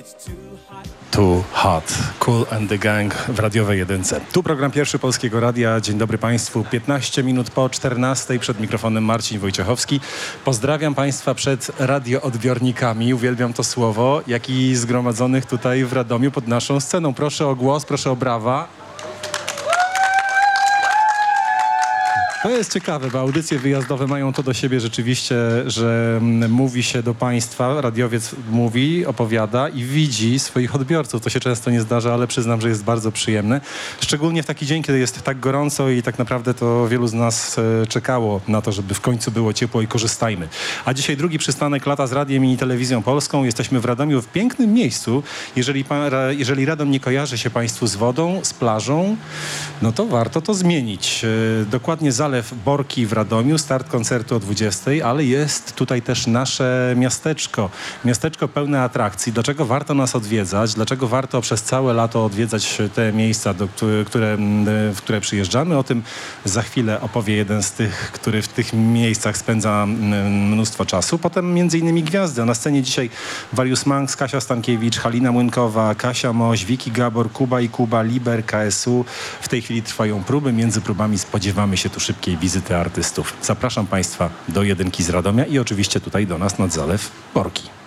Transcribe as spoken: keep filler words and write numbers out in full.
Too Hot, Kool and the Gang w radiowej jedynce. Tu program Pierwszy Polskiego Radia. Dzień dobry Państwu. piętnaście minut po czternastej, przed mikrofonem Marcin Wojciechowski. Pozdrawiam Państwa przed radioodbiornikami, uwielbiam to słowo, jak i zgromadzonych tutaj w Radomiu pod naszą sceną. Proszę o głos, proszę o brawa. To jest ciekawe, bo audycje wyjazdowe mają to do siebie rzeczywiście, że mówi się do Państwa, radiowiec mówi, opowiada i widzi swoich odbiorców. To się często nie zdarza, ale przyznam, że jest bardzo przyjemne. Szczególnie w taki dzień, kiedy jest tak gorąco i tak naprawdę to wielu z nas czekało na to, żeby w końcu było ciepło i korzystajmy. A dzisiaj drugi przystanek lata z radiem i telewizją polską. Jesteśmy w Radomiu, w pięknym miejscu. Jeżeli, jeżeli Radom nie kojarzy się Państwu z wodą, z plażą, no to warto to zmienić. Dokładnie Zalew Borki w Radomiu, start koncertu o dwudziestej, ale jest tutaj też nasze miasteczko. Miasteczko pełne atrakcji. Dlaczego warto nas odwiedzać? Dlaczego warto przez całe lato odwiedzać te miejsca, do, które, w które przyjeżdżamy? O tym za chwilę opowie jeden z tych, który w tych miejscach spędza mnóstwo czasu. Potem między innymi gwiazdy. A na scenie dzisiaj Warius Manx, Kasia Stankiewicz, Halina Młynkowa, Kasia Moś, Wiki Gabor, Kuba i Kuba, Liber, K S U. W tej chwili trwają próby. Między próbami spodziewamy się tu szybkiej wizyty artystów. Zapraszam Państwa do jedynki z Radomia i oczywiście tutaj do nas nad Zalew Borki.